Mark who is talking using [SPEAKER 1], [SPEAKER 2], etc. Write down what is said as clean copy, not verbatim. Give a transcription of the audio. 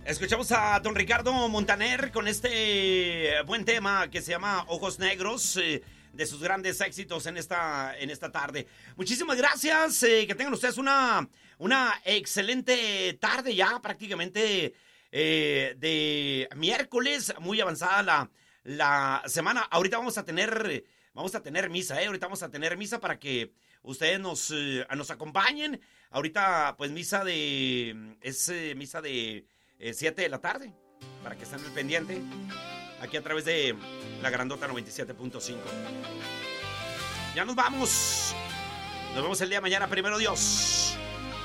[SPEAKER 1] Escuchamos a don Ricardo Montaner con este buen tema que se llama Ojos Negros, de sus grandes éxitos en esta tarde. Muchísimas gracias, que tengan ustedes una excelente tarde ya prácticamente de miércoles, muy avanzada la semana. Ahorita vamos a tener misa, ahorita vamos a tener misa para que ustedes nos acompañen. Ahorita pues misa de 7 de la tarde, para que estén al pendiente, aquí a través de la Grandota 97.5. Ya nos vamos el día de mañana, primero Dios.